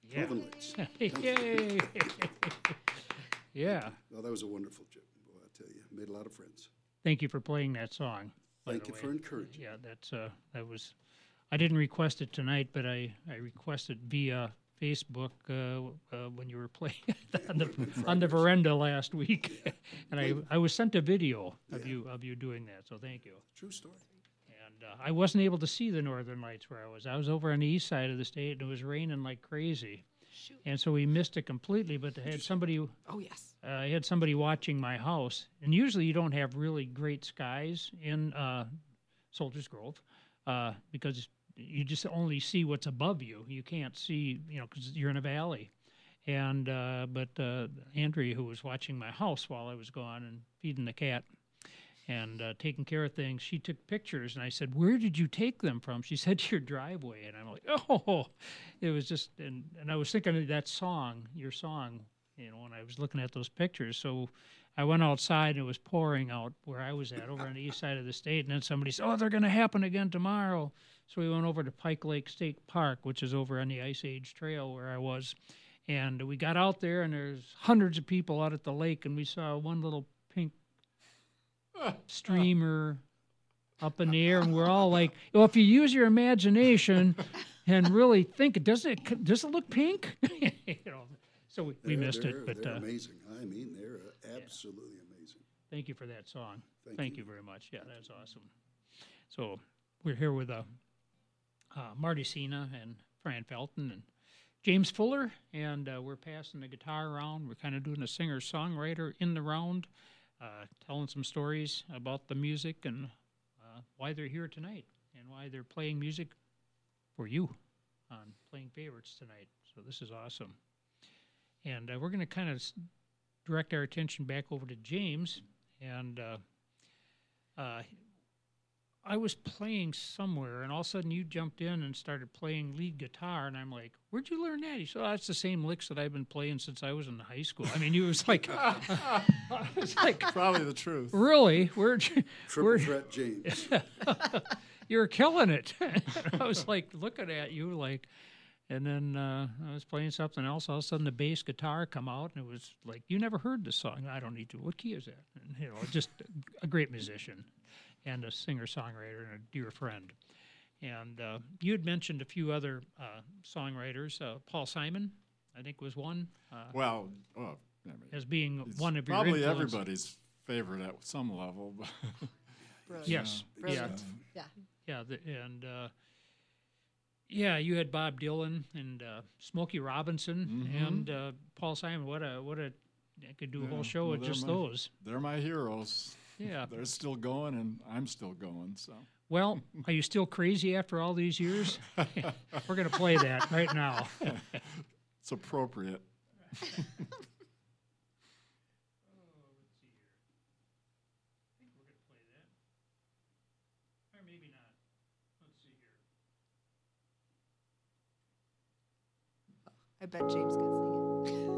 Yeah. Northern Lights. Thank you. Yay! Yeah. Well, that was a wonderful trip. Boy, I tell you, made a lot of friends. Thank you for playing that song. by Thank the you way. for encouraging. Yeah, that was. I didn't request it tonight, but I requested via Facebook when you were playing on the veranda last week, and I was sent a video of you doing that. So thank you. True story. And I wasn't able to see the Northern Lights where I was. I was over on the east side of the state, and it was raining like crazy. Shoot. And so we missed it completely. But I had somebody. Oh, yes. I had somebody watching my house, and usually you don't have really great skies in Soldiers Grove because you just only see what's above you. You can't see, because you're in a valley. And but Andrea, who was watching my house while I was gone and feeding the cat and taking care of things, she took pictures, and I said, "Where did you take them from?" She said, "Your driveway." And I'm like, "Oh," it was just, and I was thinking of that song, your song, when I was looking at those pictures. So I went outside, and it was pouring out where I was at, over on the east side of the state, and then somebody said, "Oh, they're going to happen again tomorrow." So we went over to Pike Lake State Park, which is over on the Ice Age Trail where I was, and we got out there, and there's hundreds of people out at the lake, and we saw one little pink streamer up in the air, and we're all like, well, if you use your imagination and really think, does it look pink? So we missed it. But they're amazing. I mean, they're absolutely amazing. Thank you for that song. Thank you very much. Yeah, that's awesome. So we're here with Marty Cena and Fran Felton and James Fuller, and we're passing the guitar around. We're kind of doing a singer-songwriter in the round, telling some stories about the music and why they're here tonight and why they're playing music for you on Playing Favorites tonight. So this is awesome. And we're going to kind of direct our attention back over to James. And I was playing somewhere, and all of a sudden you jumped in and started playing lead guitar, and I'm like, "Where'd you learn that?" He said, "Oh, that's the same licks that I've been playing since I was in high school." I mean, he was like, I was like, probably the truth. "Really? Where'd you?" Triple threat James. You're killing it. I was like looking at you like, and then I was playing something else. All of a sudden the bass guitar come out, and it was like, "You never heard this song?" "I don't need to." "What key is that?" And, just a great musician and a singer-songwriter and a dear friend. And you had mentioned a few other songwriters. Paul Simon, I think, was one. I mean, as being one of your probably influences. everybody's favorite at some level. But Brilliant. Yes. Brilliant. Yeah. Yeah, you had Bob Dylan and Smokey Robinson and Paul Simon. What a I could do a whole show with just those. They're my heroes. Yeah. They're still going, and I'm still going. So. Well, are you still crazy after all these years? We're going to play that right now. It's appropriate. I bet James gets